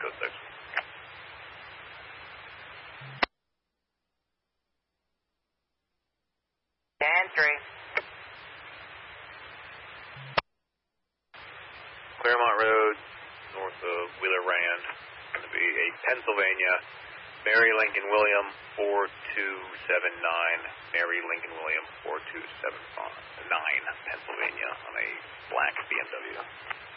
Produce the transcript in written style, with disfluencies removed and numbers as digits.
code 6. Entry. Claremont Road, north of Wheeler Rand. Going to be a Pennsylvania, Mary Lincoln William 4279. Mary Lincoln William 4279, Pennsylvania, on a black BMW.